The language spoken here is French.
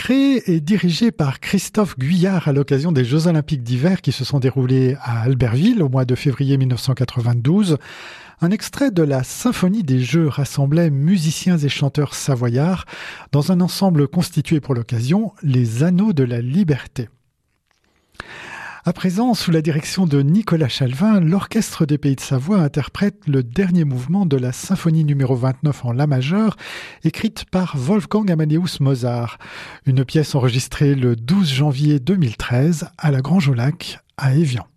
Créé et dirigé par Christophe Guyard à l'occasion des Jeux Olympiques d'hiver qui se sont déroulés à Albertville au mois de février 1992, un extrait de la Symphonie des Jeux rassemblait musiciens et chanteurs savoyards dans un ensemble constitué pour l'occasion, les Anneaux de la Liberté. À présent, sous la direction de Nicolas Chalvin, l'Orchestre des Pays de Savoie interprète le dernier mouvement de la symphonie numéro 29 en La majeur, écrite par Wolfgang Amadeus Mozart. Une pièce enregistrée le 12 janvier 2013 à la Grange au Lac, à Évian.